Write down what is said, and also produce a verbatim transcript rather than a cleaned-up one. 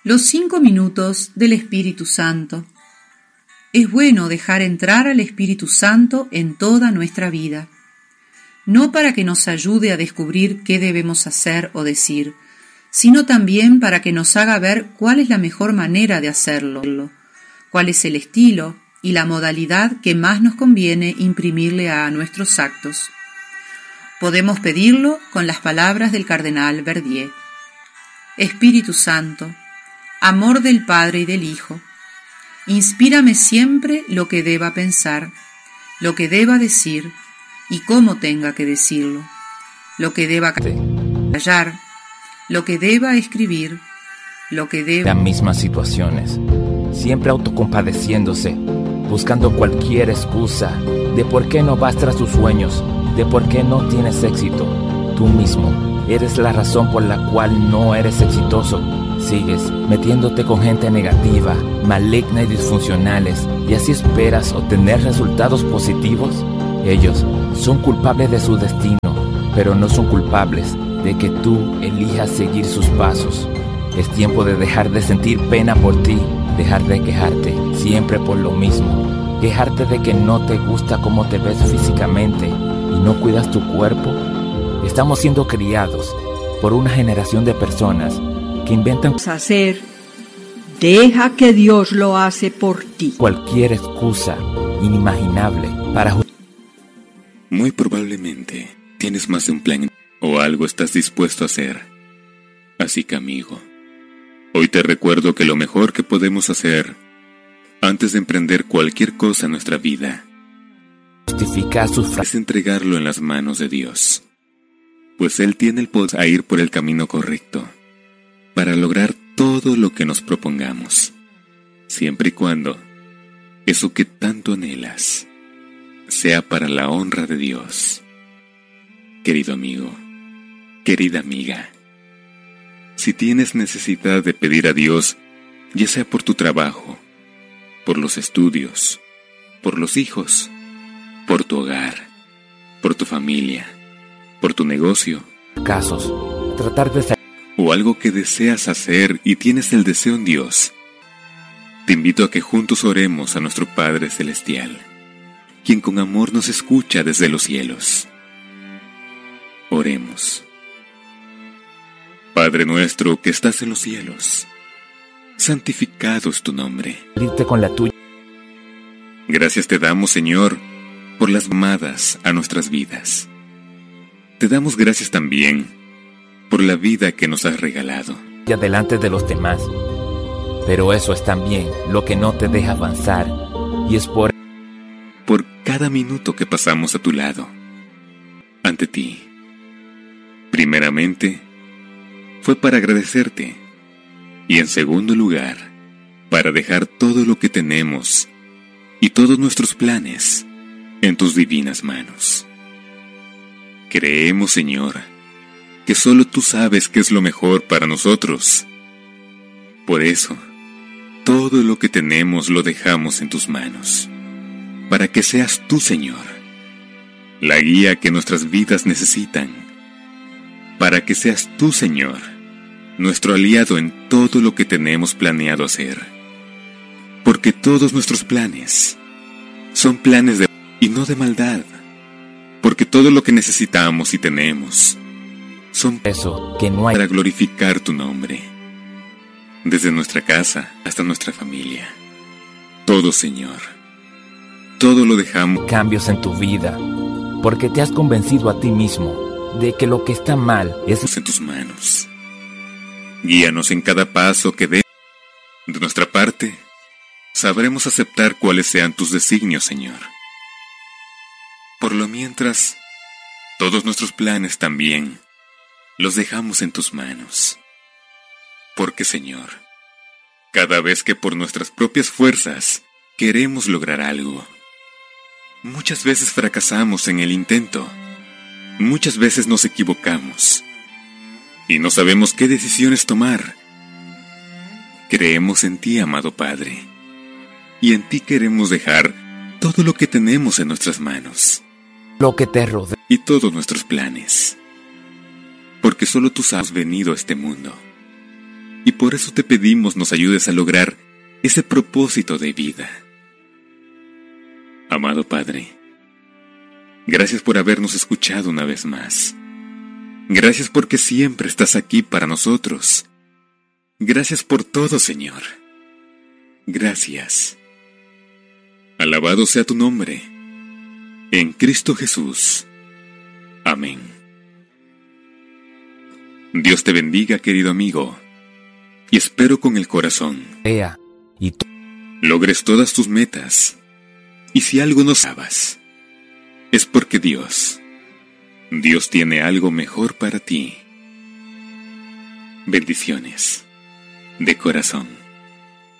Los cinco minutos del Espíritu Santo. Es bueno dejar entrar al Espíritu Santo en toda nuestra vida, no para que nos ayude a descubrir qué debemos hacer o decir, sino también para que nos haga ver cuál es la mejor manera de hacerlo, cuál es el estilo y la modalidad que más nos conviene imprimirle a nuestros actos. Podemos pedirlo con las palabras del cardenal Verdier. Espíritu Santo, amor del Padre y del Hijo, inspírame siempre lo que deba pensar, lo que deba decir y cómo tenga que decirlo, lo que deba callar, lo que deba escribir, lo que deba... Las mismas situaciones, siempre autocompadeciéndose, buscando cualquier excusa de por qué no vas tras tus sueños, de por qué no tienes éxito. Tú mismo eres la razón por la cual no eres exitoso. Sigues metiéndote con gente negativa, maligna y disfuncionales, y así esperas obtener resultados positivos. Ellos son culpables de su destino, pero no son culpables de que tú elijas seguir sus pasos. Es tiempo de dejar de sentir pena por ti, dejar de quejarte siempre por lo mismo, quejarte de que no te gusta cómo te ves físicamente y no cuidas tu cuerpo. Estamos siendo criados por una generación de personas que inventan hacer, deja que Dios lo hace por ti. Cualquier excusa inimaginable para ju- Muy probablemente tienes más de un plan o algo estás dispuesto a hacer. Así que, amigo, hoy te recuerdo que lo mejor que podemos hacer antes de emprender cualquier cosa en nuestra vida justificar sus fra- es entregarlo en las manos de Dios, pues Él tiene el poder a ir por el camino correcto para lograr todo lo que nos propongamos, siempre y cuando eso que tanto anhelas sea para la honra de Dios. Querido amigo, querida amiga, si tienes necesidad de pedir a Dios, ya sea por tu trabajo, por los estudios, por los hijos, por tu hogar, por tu familia, por tu negocio, casos, tratar de ser o algo que deseas hacer y tienes el deseo en Dios, te invito a que juntos oremos a nuestro Padre Celestial, quien con amor nos escucha desde los cielos. Oremos. Padre nuestro que estás en los cielos, santificado es tu nombre. irte con la tuya. Gracias te damos, Señor, por las llamadas a nuestras vidas. Te damos gracias también por la vida que nos has regalado. Y delante de los demás. Pero eso es también lo que no te deja avanzar. Y es por por cada minuto que pasamos a tu lado, ante ti. Primeramente, fue para agradecerte. Y en segundo lugar, para dejar todo lo que tenemos y todos nuestros planes en tus divinas manos. Creemos, Señor, que solo tú sabes qué es lo mejor para nosotros. Por eso, todo lo que tenemos lo dejamos en tus manos, para que seas tú, Señor, la guía que nuestras vidas necesitan, para que seas tú, Señor, nuestro aliado en todo lo que tenemos planeado hacer, porque todos nuestros planes son planes de y no de maldad, porque todo lo que necesitamos y tenemos son eso que no hay para glorificar tu nombre, desde nuestra casa hasta nuestra familia. Todo, Señor, todo lo dejamos cambios en tu vida, porque te has convencido a ti mismo de que lo que está mal es en tus manos. Guíanos en cada paso que dé. De nuestra parte, sabremos aceptar cuáles sean tus designios, Señor. Por lo mientras, todos nuestros planes también los dejamos en tus manos. Porque, Señor, cada vez que por nuestras propias fuerzas queremos lograr algo, muchas veces fracasamos en el intento, muchas veces nos equivocamos y no sabemos qué decisiones tomar. Creemos en ti, amado Padre, y en ti queremos dejar todo lo que tenemos en nuestras manos, lo que te rodea y todos nuestros planes, porque solo tú has venido a este mundo y por eso te pedimos nos ayudes a lograr ese propósito de vida. Amado Padre, gracias por habernos escuchado una vez más. Gracias porque siempre estás aquí para nosotros. Gracias por todo, Señor. Gracias. Alabado sea tu nombre. En Cristo Jesús. Amén. Dios te bendiga, querido amigo, y espero con el corazón Ea, y tú logres todas tus metas. Y si algo no sabes, es porque Dios, Dios tiene algo mejor para ti. Bendiciones de corazón.